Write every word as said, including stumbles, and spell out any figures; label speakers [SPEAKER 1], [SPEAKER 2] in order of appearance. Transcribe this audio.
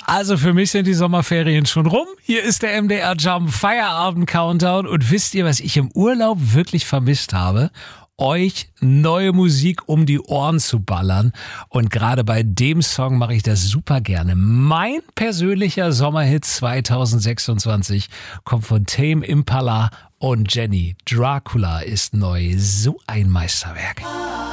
[SPEAKER 1] Also für mich sind die Sommerferien schon rum. Hier ist der M D R Jump Feierabend Countdown. Und wisst ihr, was ich im Urlaub wirklich vermisst habe? Euch neue Musik um die Ohren zu ballern. Und gerade bei dem Song mache ich das super gerne. Mein persönlicher Sommerhit zwanzig sechsundzwanzig kommt von Tame Impala und Jenny. Dracula ist neu. So ein Meisterwerk.